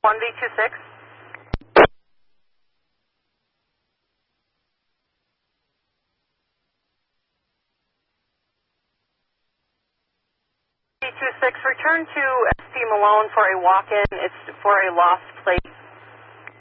1V26. V26, return to SP Malone for a walk-in. It's for a lost plate